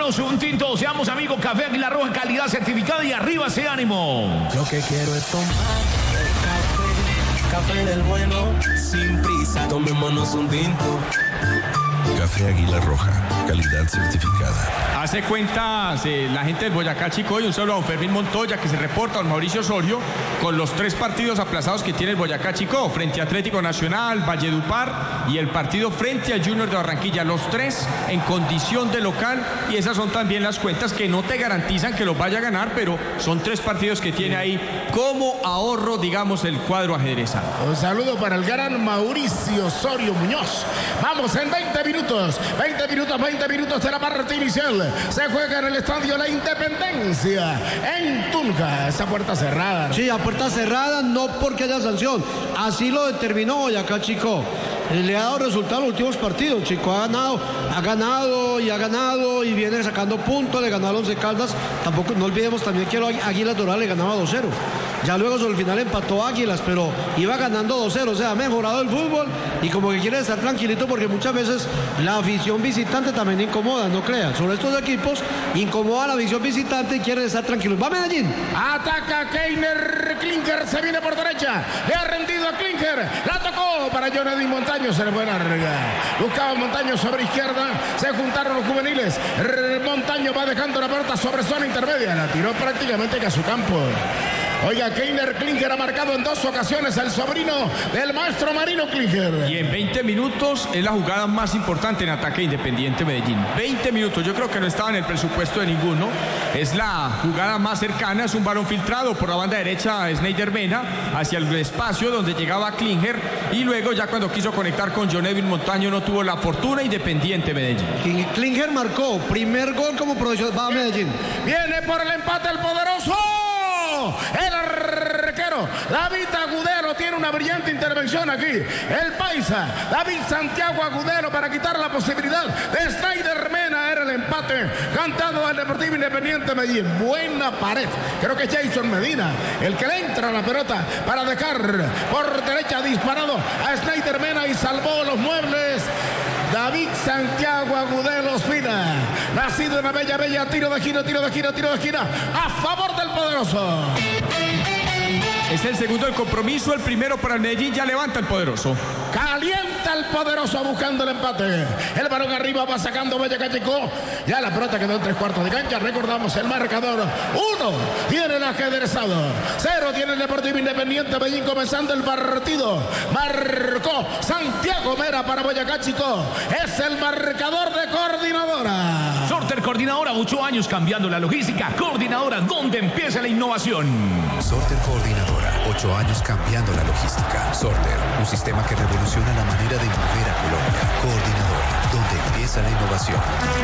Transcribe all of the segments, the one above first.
Tomémonos un tinto, seamos amigos. Café Águila Roja, calidad certificada y arriba ese ánimo. Lo que quiero es tomar café del bueno, sin prisa. Tomémonos un tinto. Café Águila Roja, calidad certificada. Hace cuenta la gente del Boyacá Chico y un saludo a don Fermín Montoya que se reporta, don Mauricio Osorio, con los 3 partidos aplazados que tiene el Boyacá Chico, frente a Atlético Nacional, Valledupar y el partido frente al Junior de Barranquilla, los 3 en condición de local, y esas son también las cuentas que no te garantizan que los vaya a ganar, pero son 3 partidos que tiene ahí como ahorro, digamos, el cuadro ajedrezado. Un saludo para el gran Mauricio Osorio Muñoz. Vamos en 20 minutos de la parte inicial. Se juega en el Estadio La Independencia, en Tunja. Esa puerta cerrada, ¿no? Sí, a puerta cerrada, no porque haya sanción. Así lo determinó Boyacá Chico. Le ha dado resultado en los últimos partidos. Chico ha ganado y viene sacando puntos. Le ganó al Once Caldas. Tampoco, no olvidemos también que Águilas Doradas le ganaba 2-0. Ya luego sobre el final empató Águilas, pero iba ganando 2-0. O sea, ha mejorado el fútbol y como que quiere estar tranquilito porque muchas veces la afición visitante también incomoda, no crean. Sobre estos equipos incomoda a la afición visitante y quiere estar tranquilos. ¡Va Medellín! Ataca Keiner Klinker, se viene por derecha. Le ha rendido a Klinker. La tocó para Jonathan Montaño, se le fue larga. Buscaba Montaño sobre izquierda. Se juntaron los juveniles. Montaño va dejando la pelota sobre zona intermedia. La tiró prácticamente que a su campo. Oiga, Keiner Klinker ha marcado en 2 ocasiones, el sobrino del maestro Marino Klinker. Y en 20 minutos es la jugada más importante en ataque Independiente Medellín. 20 minutos, yo creo que no estaba en el presupuesto de ninguno. Es la jugada más cercana, es un balón filtrado por la banda derecha a Sneider Mena hacia el espacio donde llegaba Klinker. Y luego ya cuando quiso conectar con John Edwin Montaño no tuvo la fortuna. Independiente Medellín. Klinker marcó, primer gol como profesional. Va a Medellín. Viene por el empate el poderoso. El arquero David Agudelo tiene una brillante intervención aquí. El paisa David Santiago Agudelo para quitar la posibilidad de Sneider Mena. Era el empate cantado al Deportivo Independiente Medellín. Buena pared. Creo que Jason Medina el que le entra a la pelota para dejar por derecha disparado a Sneider Mena y salvó los muebles. David Santiago Agudelo Espina, nacido en la bella, tiro de esquina, a favor del poderoso. Es el segundo del compromiso, el primero para el Medellín, ya levanta el poderoso. Calienta el poderoso buscando el empate. El balón arriba va sacando Boyacá Chico. Ya la pelota quedó en 3/4 de cancha. Recordamos el marcador. 1 tiene el ajedrezado. 0 tiene el Deportivo Independiente Medellín comenzando el partido. Marcó Santiago Mera para Boyacá Chico. Es el marcador de Coordinadora. Sorter Coordinadora, 8 años cambiando la logística. Coordinadora, ¿dónde empieza la innovación? Sorter Coordinadora, 8 años cambiando la logística. Sorter, un sistema que revoluciona la manera de mover a Colombia. Coordinadora, donde empieza la innovación.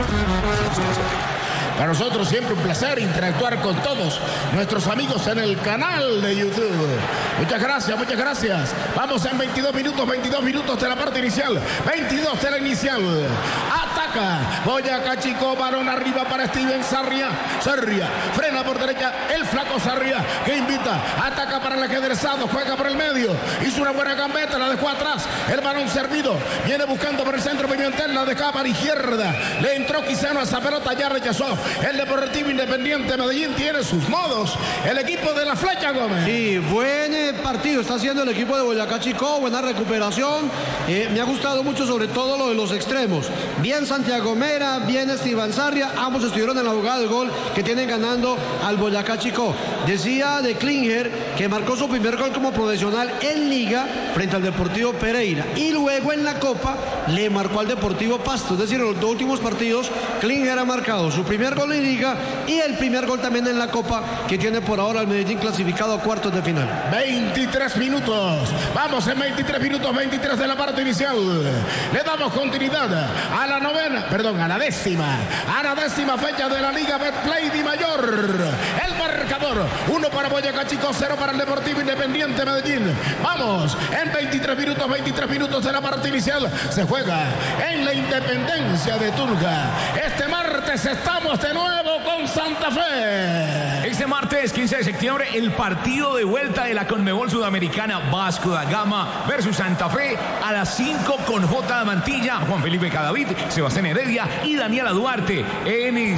Para nosotros siempre un placer interactuar con todos nuestros amigos en el canal de YouTube. Muchas gracias. Vamos en 22 minutos de la parte inicial. 22 de la inicial. Ataca Boyacá Chico, balón arriba para Steven Sarria. Frena por derecha el flaco Sarria que invita. Ataca para el ajedrezado, juega por el medio. Hizo una buena gambeta, la dejó atrás. El balón servido. Viene buscando por el centro Pimentel, la dejaba para izquierda. Le entró Quisano a esa pelota, ya rechazó. El Deportivo Independiente Medellín tiene sus modos. El equipo de la Flecha Gómez. Sí, buen partido está haciendo el equipo de Boyacá Chico, buena recuperación. Me ha gustado mucho sobre todo lo de los extremos. Bien Santiago Mera, bien Esteban Sarria, ambos estuvieron en la jugada de gol que tienen ganando al Boyacá Chico. Decía de Klinker que marcó su primer gol como profesional en Liga frente al Deportivo Pereira y luego en la Copa le marcó al Deportivo Pasto. Es decir, en los 2 últimos partidos Klinker ha marcado su primer gol en Liga y el primer gol también en la Copa que tiene por ahora el Medellín clasificado a cuartos de final. 23 minutos. Vamos en 23 minutos, 23 de la parte inicial. Le damos continuidad a la décima fecha de la Liga Betplay Di Mayor. El marcador, 1 para Boyacá Chico, 0 para el Deportivo Independiente Medellín. Vamos en 23 minutos de la parte inicial. Se juega en la Independencia de Tunja. Este martes estamos de nuevo con Santa Fe. Este martes 15 de septiembre el partido de vuelta de la Conmebol Sudamericana, Vasco da Gama versus Santa Fe a las 5 con J. Mantilla, Juan Felipe Cadavid, Sebastián Heredia y Daniela Duarte en